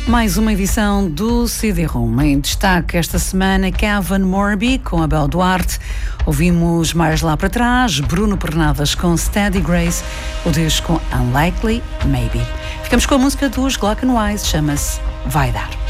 Mais uma edição do CD-ROM. Em destaque esta semana, Kevin Morby com Abel Duarte. Ouvimos mais lá para trás, Bruno Pernadas com Steady Grace, o disco Unlikely Maybe. Ficamos com a música dos Glock & Wise, chama-se Vai Dar.